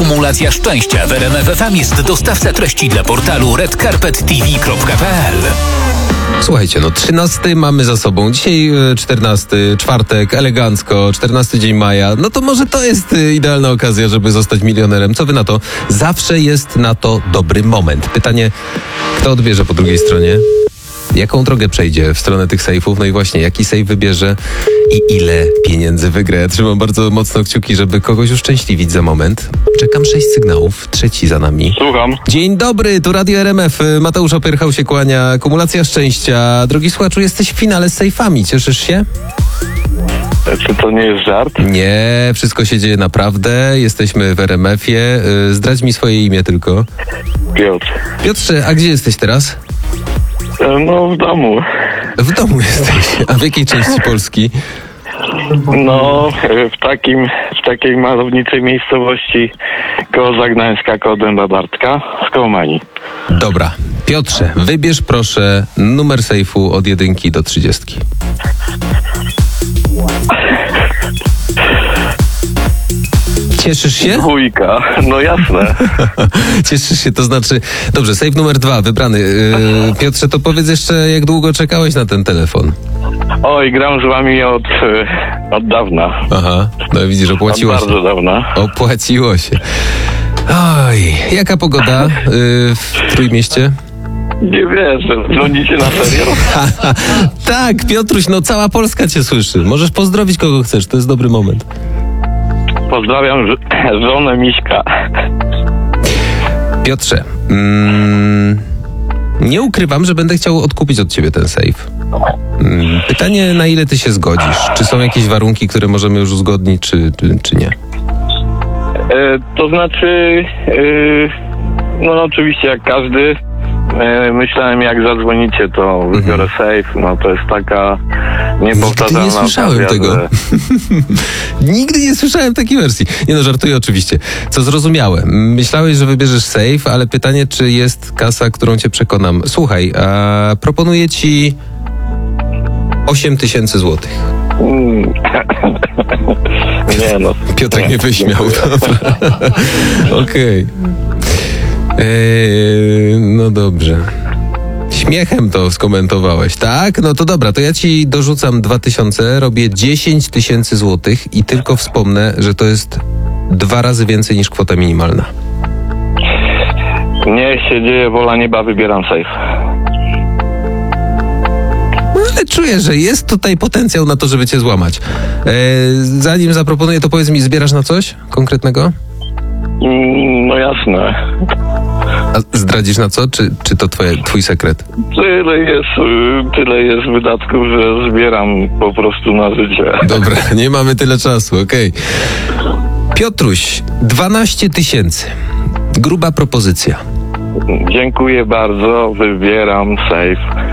Kumulacja szczęścia w RMF FM jest dostawca treści dla portalu redcarpettv.pl. Słuchajcie, 13 mamy za sobą. Dzisiaj 14, czwartek, elegancko, 14 dzień maja. No to może to jest idealna okazja, żeby zostać milionerem. Co wy na to? Zawsze jest na to dobry moment. Pytanie, kto odbierze po drugiej stronie? Jaką drogę przejdzie w stronę tych sejfów? No i właśnie, jaki sejf wybierze i ile pieniędzy wygra? Ja trzymam bardzo mocno kciuki, żeby kogoś uszczęśliwić za moment. Czekam 6 sygnałów, trzeci za nami. Słucham. Dzień dobry, tu Radio RMF. Mateusz Opierchał się kłania. Kumulacja szczęścia. Drogi słuchaczu, jesteś w finale z sejfami. Cieszysz się? Czy to nie jest żart? Nie, wszystko się dzieje naprawdę. Jesteśmy w RMF-ie. Zdradź mi swoje imię tylko. Piotr. Piotrze, a gdzie jesteś teraz? No w domu. W domu jesteś. A w jakiej części Polski? No w takiej malowniczej miejscowości koło Zagnańska, koło Dęba Bartka, w Kołomani. Dobra. Piotrze, wybierz proszę numer sejfu od 1 do 30. Cieszysz się? 2, no jasne. Cieszysz się, to znaczy... Dobrze, sejf numer 2, wybrany. Piotrze, to powiedz jeszcze, jak długo czekałeś na ten telefon? Oj, gram z wami od dawna. Aha, no widzisz, opłaciło Od się. bardzo dawna. Opłaciło się. Oj, jaka pogoda w Trójmieście? Nie wierzę, dzwonicie na serio? Tak, Piotruś, no cała Polska cię słyszy. Możesz pozdrowić kogo chcesz, to jest dobry moment. Pozdrawiam żonę Miśka. Piotrze, nie ukrywam, że będę chciał odkupić od ciebie ten sejf. Pytanie, na ile ty się zgodzisz? Czy są jakieś warunki, które możemy już uzgodnić, czy nie? To znaczy, no oczywiście jak każdy, myślałem jak zadzwonicie, to wybiorę safe, no to jest taka niepowtarzalna Nigdy nie słyszałem okazja, tego. że... Nigdy nie słyszałem takiej wersji. Nie no, żartuję oczywiście. Co zrozumiałe. Myślałeś, że wybierzesz safe, ale pytanie, czy jest kasa, którą cię przekonam. Słuchaj, proponuję ci 8 000 złotych. Nie no. Piotrek nie wyśmiał. Dobra. Okej. No dobrze. Śmiechem to skomentowałeś, tak? No to dobra, to ja ci dorzucam 2000, robię 10 000 złotych i tylko wspomnę, że to jest 2 razy więcej niż kwota minimalna. Niech się dzieje wola nieba, wybieram safe. No ale czuję, że jest tutaj potencjał na to, żeby cię złamać. Zanim zaproponuję, to powiedz mi, zbierasz na coś konkretnego? No jasne. A zdradzisz na co? Czy to twój sekret? Tyle jest wydatków, że zbieram po prostu na życie. Dobra, nie mamy tyle czasu, okej. Piotruś, 12 000. Gruba propozycja. Dziękuję bardzo, wybieram safe.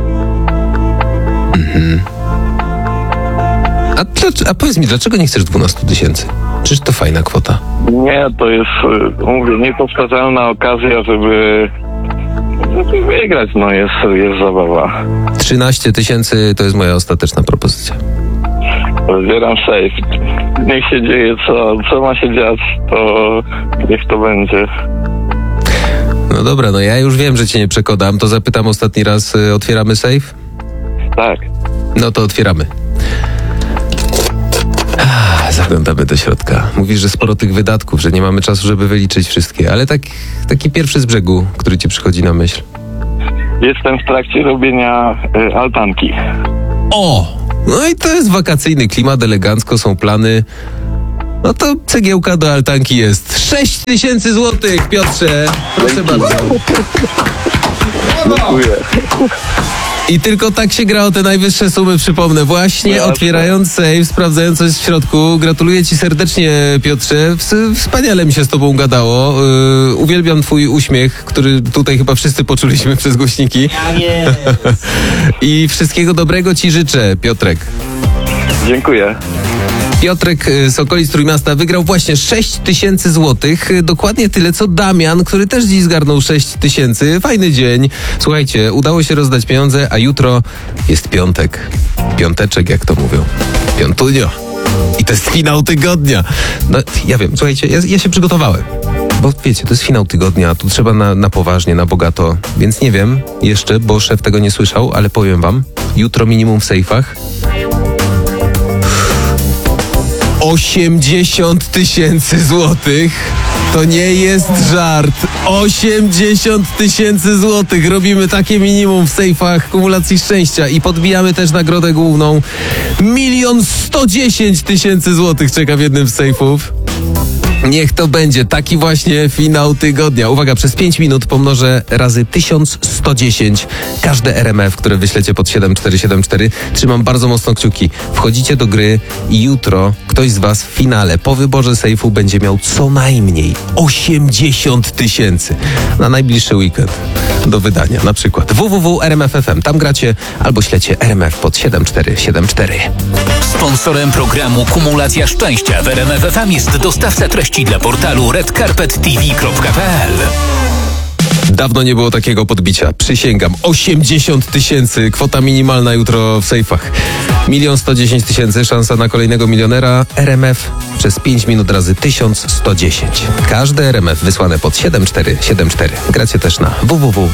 A powiedz mi, dlaczego nie chcesz 12 000? Czyż to fajna kwota? Nie, to jest, mówię, niepowtarzalna okazja, żeby wygrać, no jest zabawa. 13 000 to jest moja ostateczna propozycja. Wybieram safe. Niech się dzieje, co ma się dziać, to niech to będzie. No dobra, no ja już wiem, że cię nie przekonam, to zapytam ostatni raz, otwieramy safe? Tak. No to otwieramy. Zaglądamy do środka. Mówisz, że sporo tych wydatków, że nie mamy czasu, żeby wyliczyć wszystkie, ale taki pierwszy z brzegu, który ci przychodzi na myśl. Jestem w trakcie robienia altanki. O! No i to jest wakacyjny klimat, elegancko są plany. No to cegiełka do altanki jest. 6 000 złotych, Piotrze! Proszę bardzo. Dziękuję. I tylko tak się gra o te najwyższe sumy, przypomnę. Właśnie otwierając safe, sprawdzając coś w środku. Gratuluję ci serdecznie, Piotrze. Wspaniale mi się z tobą gadało. Uwielbiam twój uśmiech, który tutaj chyba wszyscy poczuliśmy przez głośniki. I wszystkiego dobrego ci życzę, Piotrek. Dziękuję. Piotrek z okolic Trójmiasta wygrał właśnie 6 000 złotych. Dokładnie tyle co Damian, który też dziś zgarnął 6 000. Fajny dzień. Słuchajcie, udało się rozdać pieniądze, a jutro jest piątek. Piąteczek, jak to mówią. Piątunio. I to jest finał tygodnia. No, ja wiem, słuchajcie, ja się przygotowałem. Bo wiecie, to jest finał tygodnia, tu trzeba na poważnie, na bogato. Więc nie wiem jeszcze, bo szef tego nie słyszał, ale powiem wam, jutro minimum w sejfach 80 tysięcy złotych. To nie jest żart. 80 tysięcy złotych. Robimy takie minimum w sejfach kumulacji szczęścia i podbijamy też nagrodę główną. 1 110 000 złotych czeka w jednym z sejfów. Niech to będzie taki właśnie finał tygodnia. Uwaga, przez 5 minut pomnożę razy 1110 każde RMF, które wyślecie pod 7474. Trzymam bardzo mocno kciuki. Wchodzicie do gry i jutro ktoś z was w finale po wyborze sejfu będzie miał co najmniej 80 tysięcy na najbliższy weekend do wydania. Na przykład www.rmf.fm. Tam gracie albo ślecie RMF pod 7474. Sponsorem programu Kumulacja Szczęścia w RMF FM jest dostawca treści dla portalu redcarpettv.pl. Dawno nie było takiego podbicia. Przysięgam. 80 tysięcy. Kwota minimalna jutro w sejfach. 1 110 000. Szansa na kolejnego milionera. RMF przez 5 minut razy 1110. Każde RMF wysłane pod 7474. Gracie też na www.rmf.fm.